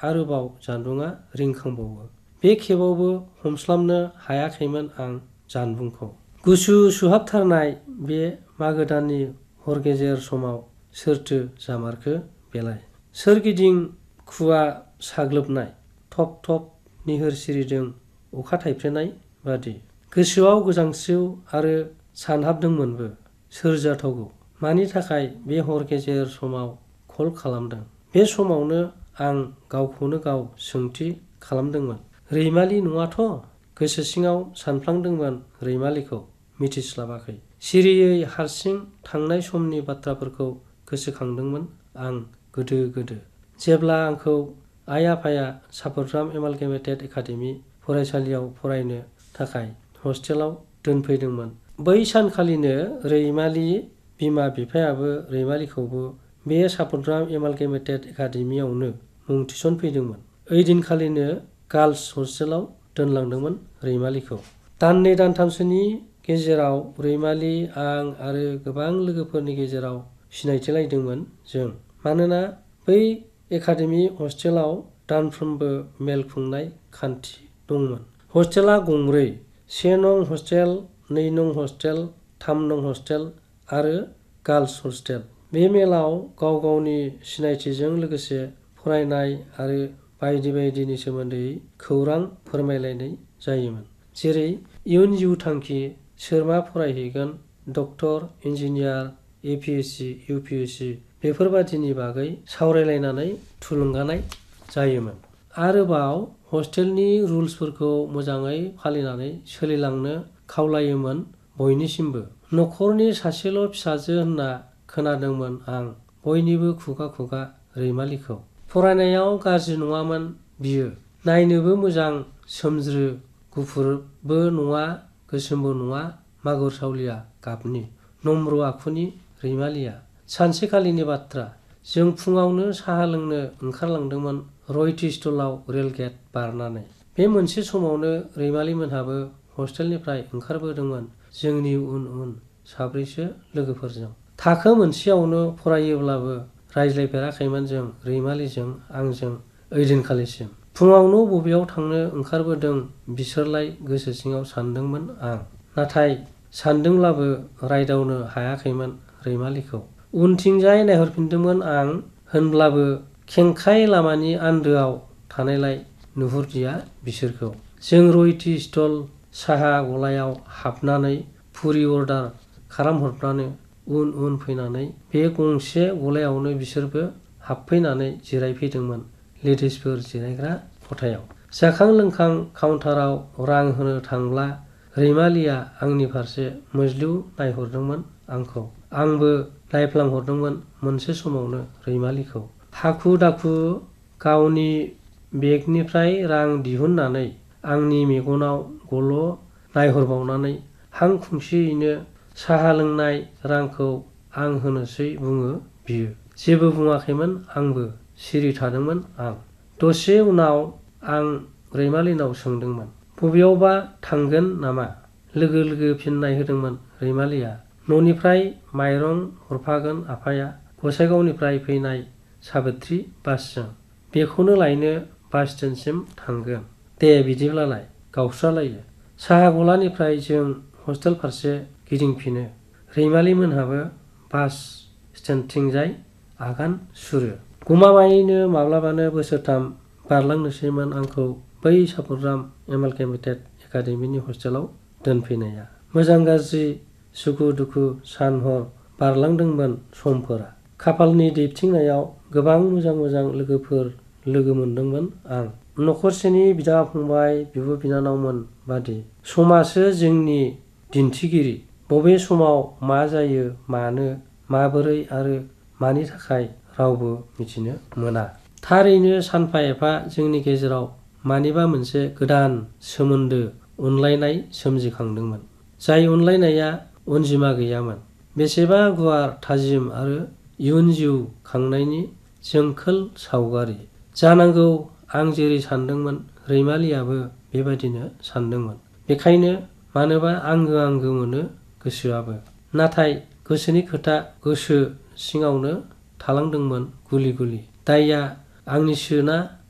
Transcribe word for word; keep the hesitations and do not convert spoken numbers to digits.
आरोबाव जानबुङा रिंखांबावो। बे खेबावबो हमस्लाबनो हायाखैमोन आं जानबुंखौ। गुसु सुहाबथारनाय बे मागो दाननि हर गेजेर समाव सोरथो जामारखो बेलाय? सोरगिदिं खुवा साग्लोबनाय, थप थप निहोर सिरिदों अखा थाइफ्लेनाय बादि। गोसोआव गोजांस्रिउ आरो सानहाबदोंमोनबो सोर जाथावगौ, मानि थाखाय बे हर गेजेर समाव कल खालामदों। बे समावनो आं गावखौनो गाव सोंथि खालामदोंमोन, रैमालि नङाथ'? गोसो सिङाव सानफ्लांदोंमोन रैमालिखौ मिथिस्लाबाखै। सिरियै हारसिं थांनाय समनि बाथ्राफोरखौ गोसोखांदोंमोन आं गोदो गोदो। जेब्ला आंखौ आइ आफाया सापरग्राम एमालगेमेटेड एकाडेमि फरायसालियाव फरायनो थाखाय हस्टेलाव दोनफैदोंमोन। बै सानखालिनो रैमालि बिमा बिफायाबो रैमालिखौबो बे सापरग्राम एमालगेमेटेड एकाडेमियावनो मुं थिसनफैदोंमोन। ओइदिनखालिनो गार्लस हस्टेलाव दोनलांदोंमोन रैमालिखौ। दाननै दानथामसोनि गेजेराव रैमालि, आं आरो गोबां लोगोफोरनि गेजेराव सिनायथिलायदोंमोन जों। मानोना बै एकाडेमि हस्टेलाव दानफ्रोमबो मेल खुंनाय खान्थि दंमोन। हस्टेला गंब्रै, से नं हस्टेल, नै नं हस्टेल, थाम नं हस्टेल आरो गार्लस हस्टेल। बे मेलाव गाव गावनि सिनायथिजों लोगोसे फरायनाय आरो बायदि बायदिनि सोमोन्दै खौरां फोरमायलायनाय जायोमोन। जेरै इयुन जिउ थांखि, सोर मा फरायहैगोन, डक्टर, इन्जिनियार, ए P S C, U P S C बेफोरबादिनि बागै सावरायलायनानै थुलुंगानाय जायोमोन। आरोबाव हस्टेलनि रुल्सफोरखौ मोजाङै फालिनानै सोलिलांनो खावलायोमोन बयनिसिमबो। नखरनि सासेल' फिसाजो होनना खोनादोंमोन आं बयनिबो खुगा खुगा रैमालिखौ। फरायनायाव गाज्रि नङामोन बियो। नायनोबो मोजां, सोमज्रो, गुफुरबो नङा गोसोमबो नङा मागुर सावलिया गाबनि, नम्र आखुनि रैमालिया। सानसेखालिनि बाथ्रा, जों फुङावनो साहा लोंनो ओंखारलांदोंमोन रयटी स्टलाव रेलगेट बारनानै। बे मोनसे समावनो रैमालिमोनहाबो हस्टेलनिफ्राय ओंखारबोदोंमोन जोंनि उन उन साब्रैसो लोगोफोरजों। थाखो मोनसेयावनो फरायोब्लाबो रायज्लायफेराखैमोन जों रैमालिजों आंजों ओइदिनखालिसिम। फुङावनो बबेयाव थांनो ओंखारबोदों बिसोरलाय गोसो सिङाव सानदोंमोन आं। नाथाय सानदोंब्लाबो रायदावनो हायाखैमोन रैमालिखौ। उनथिंजाय नायहरफिनदोंमोन आं, होनब्लाबो खेंखाय लामानि आन्दोआव थानायलाय नुहुरदिया बिसोरखौ। जों रयटी स्टल साहा गलायाव हाबनानै पुरि अर्डार खालामहरब्लानो उन उन फैनानै बे गंसे गलायावनो बिसोरबो हाबफैनानै जिरायफैदोंमोन लेडिसफोर जिरायग्रा खथायाव। जाखां लोंखां काउन्टाराव रां होनो थांब्ला रैमालिया आंनि फारसे मोज्लिउ नायहरदोंमोन आंखौ। आंबो नायफ्लांहरदोंमोन मोनसे समावनो रैमालिखौ। हाखु दाखु गावनि बेगनिफ्राय रां दिहुननानै आंनि मेगनाव गल' नायहरबावनानै हां खुंसेयैनो साहा लोंनाय रांखौ आं होनोसै बुङो बियो। जेबो बुङाखैमोन आंबो, सिरि थादोंमोन आं। दसे उनाव आं रैमालिनाव सोंदोंमोन, बबेयावबा थांगोन नामा? लोगो लोगो फिननाय होदोंमोन रैमालिया, न'निफ्राय माइरं हरफागोन आफाया गसाइगावनिफ्राय फैनाय साबोथ्रि बासजों। बेखौनो लायनो बास स्टेन्डसिम थांगोन। दे बिदिब्लालाय, गावस्रालायो। साहा गलानिफ्राय जों हस्टेल फारसे गिदिंफिनो। रैमालिमोनहाबो बास स्टेन्डथिंजाय आगान सुरो। गमामायैनो माब्लाबानो बोसोरथाम बारलांनोसैमोन आंखौ बै सापरग्राम एमालगेमेटेड एकाडेमिनि हस्टेलाव दोनफैनाया। मोजां गाज्रि, सुखु दुखु सान हर बारलांदोंमोन समफोरा। खाफालनि दैथिंनायाव गोबां मोजां मोजां लोगोफोर लोगो मोनदोंमोन आं। नखरसेनि बिदा फंबाय, बिब' बिनानावमोन बादि। समासो जोंनि दिन्थिगिरि। बबे समाव मा जायो, मानो, माबोरै आरो मानि थाखाय रावबो मिथिनो मोना। थारैनो सानफा एफा जोंनि गेजेराव मानिबा मोनसे गोदान सोमोन्दो अनलायनाय सोमजिखांदोंमोन। जाय अनलायनाया अनजिमा गैयामोन। बेसेबा गुवार थाजिम आरो इयुन जिउ खांनायनि जोंखोल सावगारि। जानांगौ आं जेरै सानदोंमोन रैमालियाबो बेबादिनो सानदोंमोन। बेखायनो मानोबा आंगो आंगो मोनो गोसोआबो। नाथाय गोसोनि खोथा गोसो सिङावनो थालांदोंमोन गुलि गुलि। दायया आंनिसो ना